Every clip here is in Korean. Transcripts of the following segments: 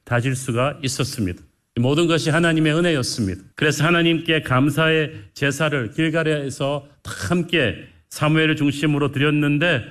다질 수가 있었습니다. 모든 것이 하나님의 은혜였습니다. 그래서 하나님께 감사의 제사를 길갈에서 다 함께 사무엘을 중심으로 드렸는데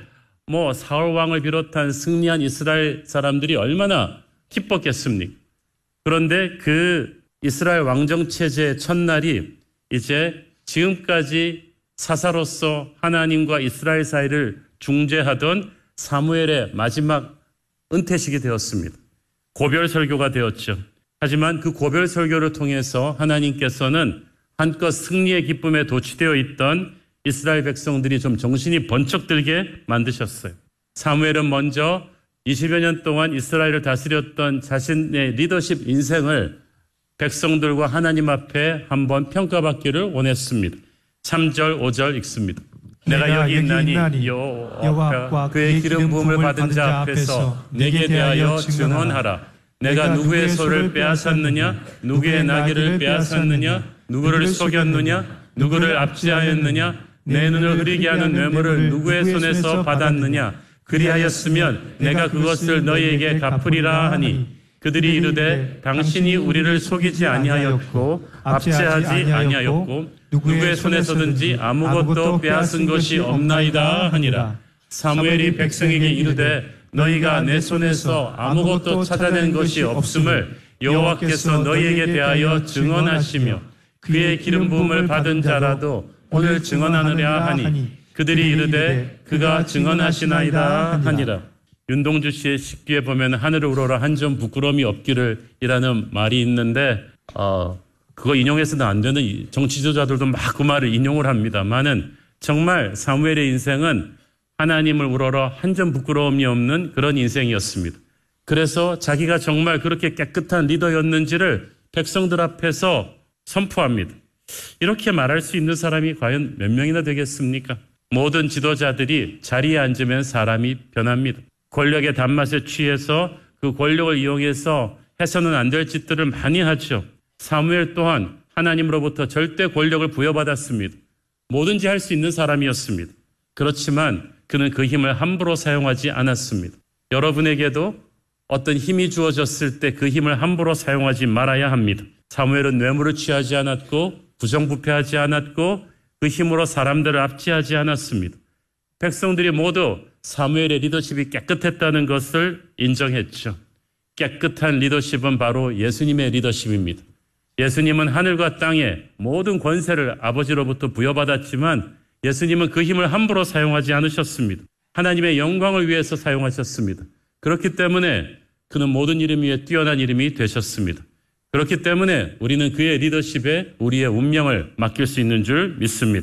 사울 왕을 비롯한 승리한 이스라엘 사람들이 얼마나 기뻤겠습니까? 그런데 그 이스라엘 왕정체제의 첫날이 이제 지금까지 사사로서 하나님과 이스라엘 사이를 중재하던 사무엘의 마지막 은퇴식이 되었습니다. 고별 설교가 되었죠. 하지만 그 고별 설교를 통해서 하나님께서는 한껏 승리의 기쁨에 도취되어 있던 이스라엘 백성들이 좀 정신이 번쩍 들게 만드셨어요. 사무엘은 먼저 20여 년 동안 이스라엘을 다스렸던 자신의 리더십 인생을 백성들과 하나님 앞에 한번 평가받기를 원했습니다. 3절, 5절 읽습니다. 내가 여기 있나니 여호와 그의 기름 부음을 받은 자 앞에서 내게 대하여 증언하라. 내가 누구의 소를 빼앗았느냐? 누구의 나귀를 빼앗았느냐? 누구를 속였느냐? 누구를 압제하였느냐? 내 눈을 흐리게 하는 뇌물을 누구의 손에서 받았느냐? 그리하였으면 내가 그것을 너희에게 갚으리라 하니 그들이 이르되 당신이 우리를 속이지 아니하였고 압제하지 아니하였고 누구의 손에서든지 아무것도 빼앗은 것이 없나이다 하니라. 사무엘이 백성에게 이르되 너희가 내 손에서 아무것도 찾아낸 것이 없음을 여호와께서 너희에게 대하여 증언하시며 그의 기름 부음을 받은 자라도 오늘 증언하느냐 하니 그들이 이르되 그가 증언하시나이다 하니라. 윤동주 씨의 식기에 보면 하늘을 우러러 한 점 부끄러움이 없기를 이라는 말이 있는데 그거 인용해서는 안 되는 정치 지도자들도 막 그 말을 인용을 합니다만은 정말 사무엘의 인생은 하나님을 우러러 한 점 부끄러움이 없는 그런 인생이었습니다. 그래서 자기가 정말 그렇게 깨끗한 리더였는지를 백성들 앞에서 선포합니다. 이렇게 말할 수 있는 사람이 과연 몇 명이나 되겠습니까? 모든 지도자들이 자리에 앉으면 사람이 변합니다. 권력의 단맛에 취해서 그 권력을 이용해서 해서는 안 될 짓들을 많이 하죠. 사무엘 또한 하나님으로부터 절대 권력을 부여받았습니다. 뭐든지 할 수 있는 사람이었습니다. 그렇지만 그는 그 힘을 함부로 사용하지 않았습니다. 여러분에게도 어떤 힘이 주어졌을 때 그 힘을 함부로 사용하지 말아야 합니다. 사무엘은 뇌물을 취하지 않았고 부정부패하지 않았고 그 힘으로 사람들을 압제하지 않았습니다. 백성들이 모두 사무엘의 리더십이 깨끗했다는 것을 인정했죠. 깨끗한 리더십은 바로 예수님의 리더십입니다. 예수님은 하늘과 땅의 모든 권세를 아버지로부터 부여받았지만 예수님은 그 힘을 함부로 사용하지 않으셨습니다. 하나님의 영광을 위해서 사용하셨습니다. 그렇기 때문에 그는 모든 이름 위에 뛰어난 이름이 되셨습니다. 그렇기 때문에 우리는 그의 리더십에 우리의 운명을 맡길 수 있는 줄 믿습니다.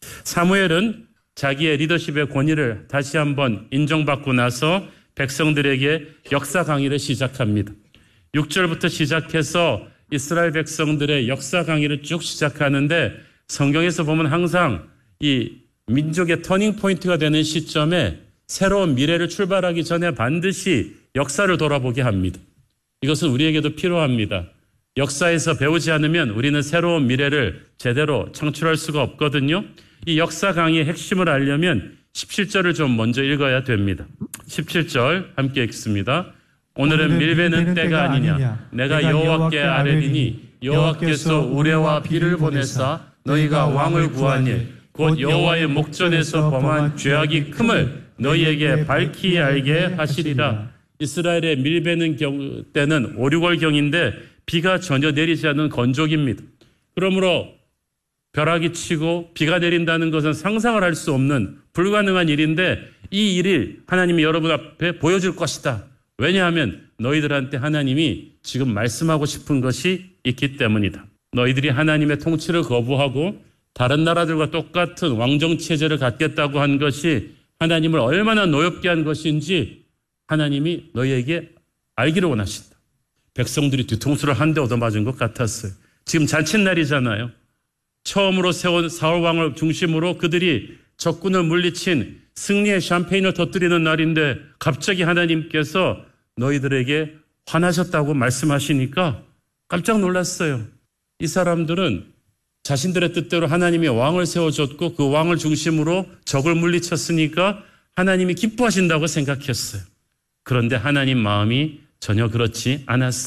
사무엘은 자기의 리더십의 권위를 다시 한번 인정받고 나서 백성들에게 역사 강의를 시작합니다. 6절부터 시작해서 이스라엘 백성들의 역사 강의를 쭉 시작하는데 성경에서 보면 항상 이 민족의 터닝 포인트가 되는 시점에 새로운 미래를 출발하기 전에 반드시 역사를 돌아보게 합니다. 이것은 우리에게도 필요합니다. 역사에서 배우지 않으면 우리는 새로운 미래를 제대로 창출할 수가 없거든요. 이 역사 강의의 핵심을 알려면 17절을 좀 먼저 읽어야 됩니다. 17절 함께 읽습니다. 오늘은 밀베는 때가 아니냐. 내가 여호와께 아뢰리니 여호와께서 우레와 비를 보내사 너희가 왕을 구하니 곧 여호와의 목전에서 범한 죄악이 큼을 너희에게 밝히 알게 하시리라. 이스라엘의 밀베는 때는 5, 6월경인데 비가 전혀 내리지 않는 건조기입니다. 그러므로 벼락이 치고 비가 내린다는 것은 상상을 할 수 없는 불가능한 일인데 이 일을 하나님이 여러분 앞에 보여줄 것이다. 왜냐하면 너희들한테 하나님이 지금 말씀하고 싶은 것이 있기 때문이다. 너희들이 하나님의 통치를 거부하고 다른 나라들과 똑같은 왕정체제를 갖겠다고 한 것이 하나님을 얼마나 노엽게 한 것인지 하나님이 너희에게 알기를 원하신다. 백성들이 뒤통수를 한 대 얻어맞은 것 같았어요. 지금 잔칫날이잖아요. 처음으로 세운 사울 왕을 중심으로 그들이 적군을 물리친 승리의 샴페인을 터뜨리는 날인데 갑자기 하나님께서 너희들에게 화나셨다고 말씀하시니까 깜짝 놀랐어요. 이 사람들은 자신들의 뜻대로 하나님이 왕을 세워줬고 그 왕을 중심으로 적을 물리쳤으니까 하나님이 기뻐하신다고 생각했어요. 그런데 하나님 마음이 전혀 그렇지 않았어요.